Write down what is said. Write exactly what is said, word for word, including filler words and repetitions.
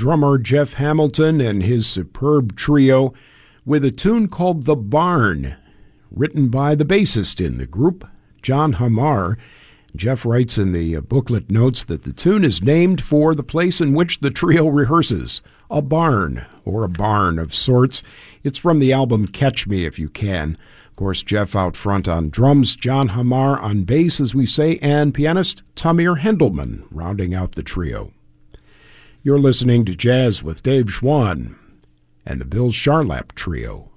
drummer Jeff Hamilton and his superb trio with a tune called The Barn, written by the bassist in the group, John Hamar. Jeff writes in the booklet notes that the tune is named for the place in which the trio rehearses, a barn, or a barn of sorts. It's from the album Catch Me If You Can. Of course, Jeff out front on drums, John Hamar on bass, as we say, and pianist Tamir Hendelman rounding out the trio. You're listening to Jazz with Dave Schwann and the Bill Charlap Trio.